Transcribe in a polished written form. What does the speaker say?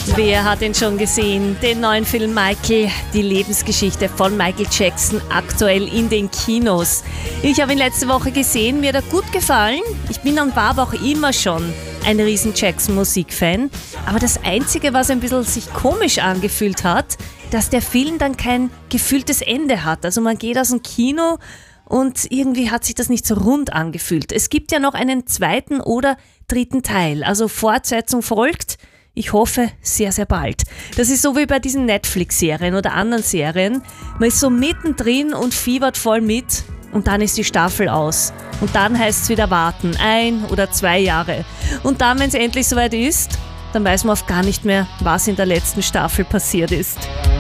Wer hat ihn schon gesehen? Den neuen Film Michael, die Lebensgeschichte von Michael Jackson, aktuell in den Kinos. Ich habe ihn letzte Woche gesehen, mir hat er gut gefallen. Ich bin und war aber auch immer schon ein riesen Jackson-Musikfan. Aber das Einzige, was ein bisschen sich komisch angefühlt hat, dass der Film dann kein gefühltes Ende hat. Also man geht aus dem Kino und irgendwie hat sich das nicht so rund angefühlt. Es gibt ja noch einen zweiten oder dritten Teil, also Fortsetzung folgt. Ich hoffe, sehr, sehr bald. Das ist so wie bei diesen Netflix-Serien oder anderen Serien. Man ist so mittendrin und fiebert voll mit und dann ist die Staffel aus. Und dann heißt es wieder warten, 1 oder 2 Jahre. Und dann, wenn es endlich soweit ist, dann weiß man oft gar nicht mehr, was in der letzten Staffel passiert ist.